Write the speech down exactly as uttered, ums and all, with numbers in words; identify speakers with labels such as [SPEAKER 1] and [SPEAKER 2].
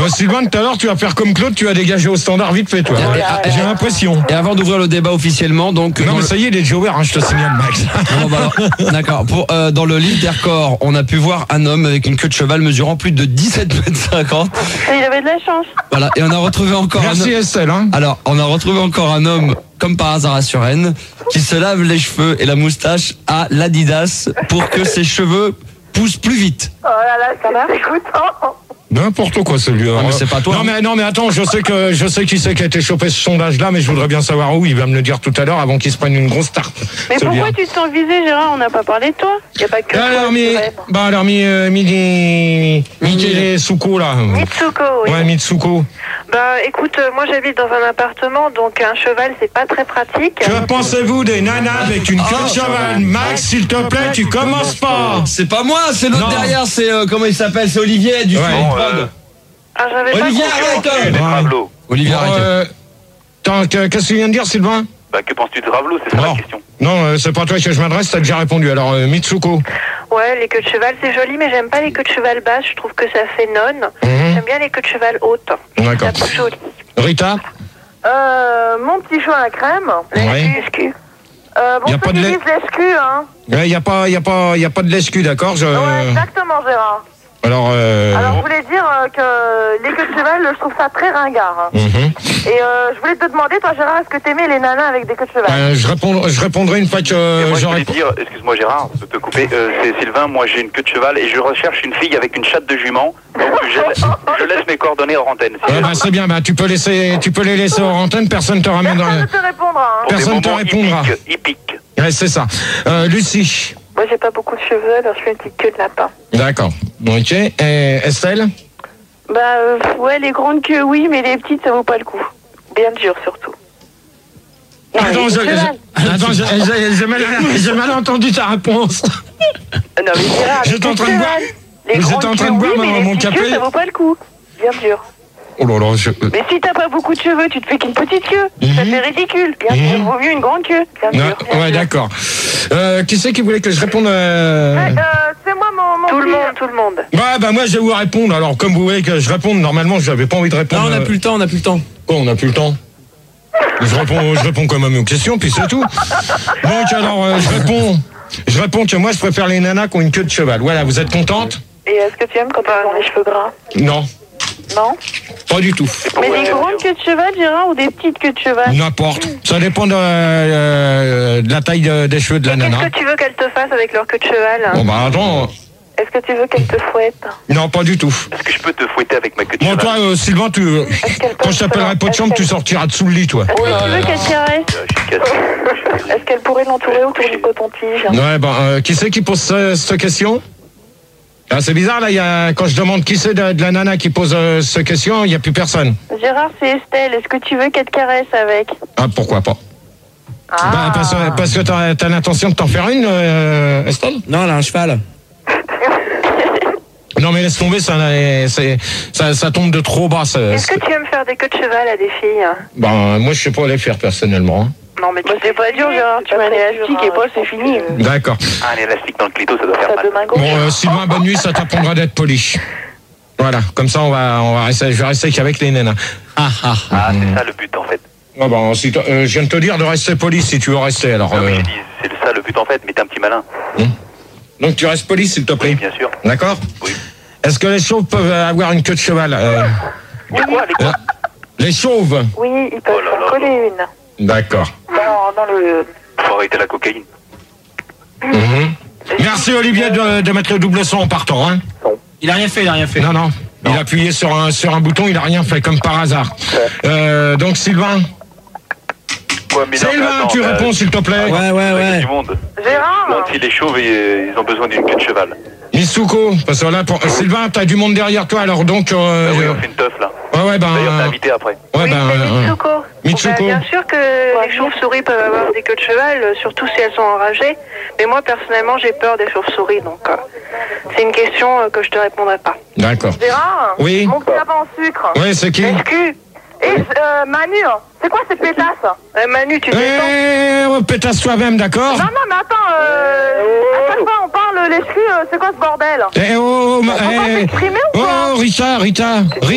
[SPEAKER 1] Euh, Sylvain, tout à l'heure, tu vas faire comme Claude, tu vas dégager au standard vite fait, toi.
[SPEAKER 2] Et- et-
[SPEAKER 1] J'ai l'impression.
[SPEAKER 2] Et avant d'ouvrir le débat officiellement, donc.
[SPEAKER 1] Non,
[SPEAKER 2] dans
[SPEAKER 1] mais
[SPEAKER 2] le-
[SPEAKER 1] ça y est, il est déjà ouvert, hein, je te signale, Max.
[SPEAKER 2] Non, bah alors, d'accord. Pour, euh, dans le livre des records, on a pu voir un homme avec une queue de cheval mesurant plus de dix-sept mètres cinquante.
[SPEAKER 3] Il avait de la chance.
[SPEAKER 2] Voilà. Et on a retrouvé encore un
[SPEAKER 1] Merci,
[SPEAKER 2] homme.
[SPEAKER 1] Estelle. Hein.
[SPEAKER 2] Alors, on a retrouvé encore un homme, comme par hasard à Suresnes, qui se lave les cheveux et la moustache à l'Adidas pour que ses cheveux poussent plus vite.
[SPEAKER 3] Oh là là, ça va, écoute.
[SPEAKER 1] N'importe quoi, celui-là.
[SPEAKER 2] Ah, mais c'est pas toi.
[SPEAKER 1] Non, mais, non, mais attends, je sais que, je sais qui c'est qui a été chopé ce sondage-là, mais je voudrais bien savoir où. Il va me le dire tout à l'heure avant qu'il se prenne une grosse tarte.
[SPEAKER 3] Mais
[SPEAKER 1] celui-là.
[SPEAKER 3] pourquoi tu te sens visé, Gérard? On n'a pas parlé de toi. Il n'y a pas que toi.
[SPEAKER 1] Alors, mi, bah, alors, mi, euh, Midi, Midi Suko, là.
[SPEAKER 3] Mitsuko, oui.
[SPEAKER 1] Ouais, Mitsuko.
[SPEAKER 3] Bah écoute, euh, moi j'habite dans un appartement, donc un cheval c'est pas très pratique.
[SPEAKER 1] Que pensez-vous des nanas avec une queue de cheval? Max, s'il te plaît, tu commences pas.
[SPEAKER 2] C'est pas moi, c'est l'autre
[SPEAKER 1] Non.
[SPEAKER 2] derrière, c'est euh, comment il s'appelle, c'est Olivier du
[SPEAKER 1] Ouais.
[SPEAKER 2] Street
[SPEAKER 1] Bon,
[SPEAKER 2] Prod.
[SPEAKER 3] Ah, j'avais
[SPEAKER 2] Olivier,
[SPEAKER 3] pas compris.
[SPEAKER 2] arrête.
[SPEAKER 4] Des Travelots.
[SPEAKER 2] Olivier,
[SPEAKER 1] Bon,
[SPEAKER 2] arrête.
[SPEAKER 1] euh, attends, que- qu'est-ce que tu viens de dire, Sylvain?
[SPEAKER 4] Bah, que penses-tu de Travelots? C'est ça
[SPEAKER 1] Non.
[SPEAKER 4] la question.
[SPEAKER 1] Non, euh, c'est pas toi que je m'adresse, t'as déjà répondu. Alors, euh, Mitsuko.
[SPEAKER 3] Ouais, les queues de cheval c'est joli, mais j'aime pas les queues de cheval basses, je trouve que ça fait nonne.
[SPEAKER 1] Mhm.
[SPEAKER 3] J'aime bien les queues de cheval hautes.
[SPEAKER 1] D'accord.
[SPEAKER 3] C'est plus joli.
[SPEAKER 1] Rita?
[SPEAKER 3] Euh, mon petit chou à la crème.
[SPEAKER 1] Ouais.
[SPEAKER 3] L'escu. Euh, bon,
[SPEAKER 1] Y a
[SPEAKER 3] ceux
[SPEAKER 1] pas de
[SPEAKER 3] qui
[SPEAKER 1] lait-
[SPEAKER 3] disent l'escu, hein.
[SPEAKER 1] Il n'y a pas, y a pas, y a pas de l'escu, d'accord je...
[SPEAKER 3] Ouais, exactement, Gérard.
[SPEAKER 1] Alors, euh...
[SPEAKER 3] Alors, je voulais dire euh, que les queues de cheval, je trouve ça très ringard. hein.
[SPEAKER 1] mhm.
[SPEAKER 3] Et euh, je voulais te demander, toi, Gérard, est-ce que t'aimais les nanas avec des queues de cheval?
[SPEAKER 1] Euh, je, réponds, je répondrai une fois que
[SPEAKER 4] Et moi, je
[SPEAKER 1] j'aurai...
[SPEAKER 4] voulais dire, excuse-moi Gérard, je peux te couper, euh, c'est Sylvain, moi j'ai une queue de cheval et je recherche une fille avec une chatte de jument, donc je, je laisse mes coordonnées hors antenne. Si
[SPEAKER 1] Ouais, bah, c'est bien, bah, tu, peux laisser, tu peux les laisser hors antenne, personne ne te ramènera...
[SPEAKER 3] Personne ne te répondra. Hein.
[SPEAKER 4] pour des
[SPEAKER 1] personne te
[SPEAKER 4] moments
[SPEAKER 1] répondra.
[SPEAKER 4] hippiques, hippiques.
[SPEAKER 1] Ouais, c'est ça. Euh, Lucie.
[SPEAKER 3] Moi, j'ai pas beaucoup de cheveux, alors je fais une petite queue de lapin.
[SPEAKER 1] D'accord. Ok. Et Estelle?
[SPEAKER 3] Bah, euh, ouais, les grandes queues, oui, mais les petites, ça vaut pas le coup. Bien dur, surtout. Non,
[SPEAKER 1] Attends,
[SPEAKER 3] les
[SPEAKER 1] je-
[SPEAKER 3] queues de cheval.
[SPEAKER 1] je- attends, je- j'ai j'ai mal, j'ai mal entendu ta réponse.
[SPEAKER 3] Euh, Non, mais Gérard, les
[SPEAKER 1] J'étais en
[SPEAKER 3] queues
[SPEAKER 1] train de boire.
[SPEAKER 3] cheval. Les
[SPEAKER 1] Vous
[SPEAKER 3] grandes
[SPEAKER 1] êtes en train
[SPEAKER 3] queues,
[SPEAKER 1] de boire
[SPEAKER 3] oui,
[SPEAKER 1] mon-
[SPEAKER 3] mais les
[SPEAKER 1] mon
[SPEAKER 3] petites
[SPEAKER 1] café
[SPEAKER 3] queues, ça vaut pas le coup. Bien dur.
[SPEAKER 1] Oh là là, je...
[SPEAKER 3] Mais si t'as pas beaucoup de cheveux, tu te fais qu'une petite queue. Ça fait ridicule. Bien
[SPEAKER 1] Mhm.
[SPEAKER 3] sûr, vaut mieux une grande queue. Bien
[SPEAKER 1] Non,
[SPEAKER 3] sûr. bien
[SPEAKER 1] ouais,
[SPEAKER 3] sûr.
[SPEAKER 1] d'accord. Euh, qui c'est qui voulait que je réponde euh...
[SPEAKER 3] Ouais, euh, c'est moi mon, mon Tout le monde, tout le monde.
[SPEAKER 1] Ouais, bah moi je vais vous répondre. Alors comme vous voulez que je réponde, normalement je n'avais pas envie de répondre.
[SPEAKER 2] Non, on n'a
[SPEAKER 1] euh,
[SPEAKER 2] plus le temps, on n'a plus le temps.
[SPEAKER 1] Quoi, on n'a plus le temps. Je réponds, je réponds quand même aux questions, puis c'est tout. Donc alors euh, je réponds, je réponds que moi je préfère les nanas qui ont une queue de cheval. Voilà, vous êtes contente?
[SPEAKER 3] Et est-ce que tu aimes quand ils ont les cheveux gras?
[SPEAKER 1] Non,
[SPEAKER 3] Non.
[SPEAKER 1] pas du tout.
[SPEAKER 3] Mais des grandes queues de cheval, Gérard, ou des petites queues de cheval?
[SPEAKER 1] N'importe. Ça dépend de, euh, de la taille de- des cheveux de la
[SPEAKER 3] Qu'est-ce
[SPEAKER 1] nana.
[SPEAKER 3] que tu veux qu'elle te fasse avec leur queue de cheval?
[SPEAKER 1] Bon bah attends,
[SPEAKER 3] Est-ce que tu veux qu'elle te fouette?
[SPEAKER 1] non pas du tout.
[SPEAKER 4] Est-ce que je peux te fouetter avec ma queue de
[SPEAKER 1] Bon toi
[SPEAKER 4] cheval?
[SPEAKER 1] euh, Sylvain, tu,
[SPEAKER 3] Est-ce qu'elle peut
[SPEAKER 1] quand je t'appellerai pas de chambre, tu sortiras dessous le lit toi.
[SPEAKER 3] Est-ce que tu veux qu'elle caresse?
[SPEAKER 4] Euh, Je suis cassé.
[SPEAKER 3] Est-ce qu'elle pourrait l'entourer autour du coton-tige?
[SPEAKER 1] Ouais, ben, euh, qui c'est qui pose ce- cette question? Ah, c'est bizarre, là, il y a, quand je demande qui c'est de, de la nana qui pose euh, cette question, il n'y a plus personne.
[SPEAKER 3] Gérard, c'est Estelle. Est-ce que tu veux qu'elle te caresse avec?
[SPEAKER 1] Ah, pourquoi pas?
[SPEAKER 3] Ah.
[SPEAKER 1] Bah, parce, que- parce que t'as as, l'intention de t'en faire une, euh, Estelle?
[SPEAKER 2] Non, là, un cheval.
[SPEAKER 1] Non, mais laisse tomber, ça, c'est- ça, ça tombe de trop bas. Ça,
[SPEAKER 3] Est-ce que tu aimes faire des queues de cheval à des filles?
[SPEAKER 1] ben, moi, je sais pas les faire personnellement. hein.
[SPEAKER 3] Non, mais c'est pas dur, Gérard. Tu mets un élastique et Paul, c'est fini.
[SPEAKER 1] D'accord.
[SPEAKER 4] Ah, un élastique dans le clito, ça doit faire
[SPEAKER 3] Ça
[SPEAKER 4] mal.
[SPEAKER 3] de main gauche.
[SPEAKER 1] Bon, euh, Sylvain, bonne nuit, ça t'apprendra d'être poli. Voilà, comme ça, on va, on va rester, je vais rester qu'avec les nanas.
[SPEAKER 2] Ah, ah, ah.
[SPEAKER 4] Ah, c'est ça le but en fait.
[SPEAKER 1] Ah, ben, si toi- euh, je viens de te dire de rester poli si tu veux rester, alors.
[SPEAKER 4] Non, mais
[SPEAKER 1] euh,
[SPEAKER 4] j'ai dit, c'est ça le but en fait, mais t'es un petit malin.
[SPEAKER 1] donc, tu restes poli, s'il te plaît.
[SPEAKER 4] Oui, bien sûr.
[SPEAKER 1] D'accord?
[SPEAKER 4] Oui.
[SPEAKER 1] Est-ce que les chauves peuvent avoir une queue de cheval? euh,
[SPEAKER 4] Les quoi, les quoi?
[SPEAKER 1] Les chauves?
[SPEAKER 3] Oui, ils peuvent
[SPEAKER 4] Oh là
[SPEAKER 3] en
[SPEAKER 4] là.
[SPEAKER 3] coller une.
[SPEAKER 1] D'accord.
[SPEAKER 3] Dans, dans le...
[SPEAKER 4] Faut arrêter la cocaïne.
[SPEAKER 1] Mhm. Merci Olivier de, de mettre le double son en partant. Hein.
[SPEAKER 2] Il a rien fait, il a rien fait.
[SPEAKER 1] Non, non. Il a appuyé sur un, sur un bouton, il a rien fait, comme par hasard. Euh, donc Sylvain,
[SPEAKER 4] Quoi, mais non, mais
[SPEAKER 1] Sylvain,
[SPEAKER 4] attends,
[SPEAKER 1] tu
[SPEAKER 4] mais,
[SPEAKER 1] réponds s'il te plaît.
[SPEAKER 2] Ouais, ouais,
[SPEAKER 4] il y a
[SPEAKER 2] ouais.
[SPEAKER 4] du monde.
[SPEAKER 3] Gérard
[SPEAKER 4] Donc, si les chauves, ils ils ont besoin d'une queue de cheval.
[SPEAKER 1] Mitsuko, parce que là, pour, euh, Sylvain, t'as du monde derrière toi, alors donc... Euh,
[SPEAKER 4] Ah oui,
[SPEAKER 1] euh,
[SPEAKER 4] on fait une teuf là.
[SPEAKER 1] ouais, ouais, ben...
[SPEAKER 4] D'ailleurs, t'es
[SPEAKER 1] euh,
[SPEAKER 4] invité après.
[SPEAKER 1] ouais,
[SPEAKER 3] Oui,
[SPEAKER 1] ben...
[SPEAKER 3] c'est
[SPEAKER 1] euh,
[SPEAKER 3] Mitsuko.
[SPEAKER 1] Mitsuko.
[SPEAKER 3] Bah, bien sûr que les chauves-souris peuvent avoir des queues de cheval, euh, surtout si elles sont enragées. Mais moi, personnellement, j'ai peur des chauves-souris, donc euh, c'est une question euh, que je te répondrai pas.
[SPEAKER 1] D'accord.
[SPEAKER 3] Gérard,
[SPEAKER 1] Oui.
[SPEAKER 3] mon petit lapin en sucre.
[SPEAKER 1] Ouais, c'est qui?
[SPEAKER 3] Excuse. Et euh, Manu, c'est quoi ces pétasses? euh, Manu, tu descends.
[SPEAKER 1] Eh, oh, pétasse toi-même, d'accord?
[SPEAKER 3] Non, non, mais attends, euh, à chaque fois on parle l'escu, euh, c'est quoi ce bordel?
[SPEAKER 1] Eh, oh, ma-
[SPEAKER 3] On va
[SPEAKER 1] eh,
[SPEAKER 3] s'exprimer ou pas?
[SPEAKER 1] oh, Rita, Rita,